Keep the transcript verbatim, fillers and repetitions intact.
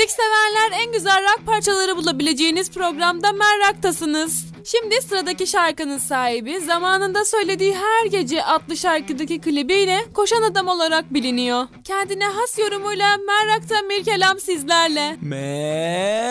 Müzikseverler en güzel rock parçaları bulabileceğiniz programda Merrak'tasınız. Şimdi sıradaki şarkının sahibi zamanında söylediği Her Gece adlı şarkıdaki klibiyle Koşan Adam olarak biliniyor. Kendine has yorumuyla Merrak'ta bir kelam sizlerle. Me